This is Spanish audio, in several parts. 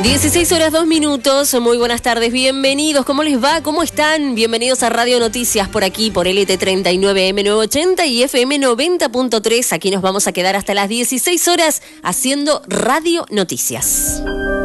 16 horas 2 minutos, muy buenas tardes, bienvenidos, ¿cómo les va? ¿Cómo están? Bienvenidos a Radio Noticias por aquí, por LT39M980 y FM 90.3, aquí nos vamos a quedar hasta las 16 horas haciendo Radio Noticias.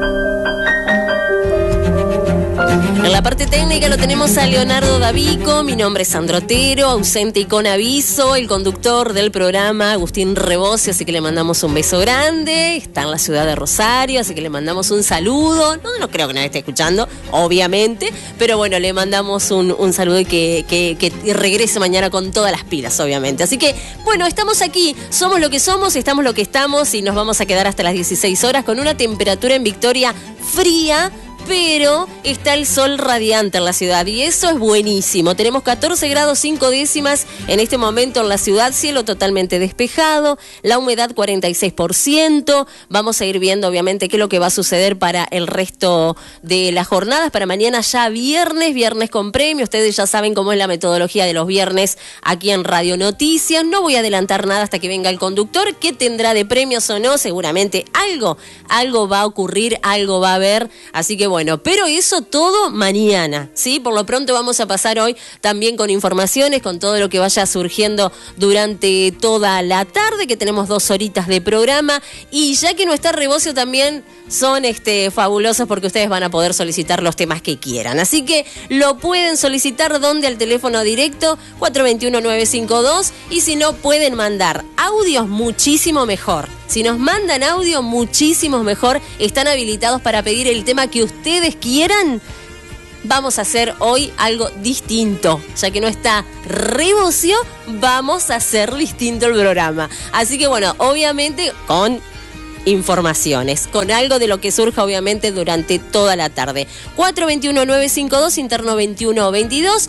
En la parte técnica lo tenemos a Leonardo Davico, mi nombre es Sandro Otero, ausente y con aviso, el conductor del programa, Agustín Rebossi, así que le mandamos un beso grande, está en la ciudad de Rosario, así que le mandamos un saludo, no creo que nos esté escuchando, obviamente, pero bueno, le mandamos un saludo y que regrese mañana con todas las pilas, obviamente. Así que, bueno, estamos aquí, somos lo que somos, estamos lo que estamos y nos vamos a quedar hasta las 16 horas con una temperatura en Victoria fría, pero está el sol radiante en la ciudad y eso es buenísimo. Tenemos 14 grados 5 décimas en este momento en la ciudad, cielo totalmente despejado, la humedad 46%. Vamos a ir viendo obviamente qué es lo que va a suceder para el resto de las jornadas. Para mañana ya viernes con premio. Ustedes ya saben cómo es la metodología de los viernes aquí en Radio Noticias. No voy a adelantar nada hasta que venga el conductor. ¿Qué tendrá de premios o no? Seguramente algo va a ocurrir, algo va a haber. Así que bueno, pero eso todo mañana, ¿sí? Por lo pronto vamos a pasar hoy también con informaciones, con todo lo que vaya surgiendo durante toda la tarde, que tenemos 2 horitas de programa, y ya que no está Rebosio también son fabulosos porque ustedes van a poder solicitar los temas que quieran. Así que lo pueden solicitar donde al teléfono directo 421-952 y si no pueden mandar audios muchísimo mejor. Si nos mandan audio muchísimo mejor, están habilitados para pedir el tema que ustedes quieran. Vamos a hacer hoy algo distinto, ya que no está Rebosio, vamos a hacer distinto el programa. Así que bueno, obviamente con informaciones, con algo de lo que surja obviamente durante toda la tarde. 421-952, interno 2122,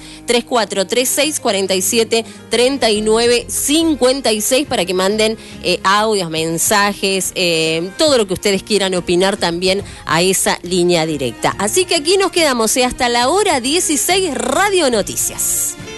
3436-473956 para que manden audios, mensajes, todo lo que ustedes quieran opinar también a esa línea directa. Así que aquí nos quedamos hasta la hora 16, Radio Noticias.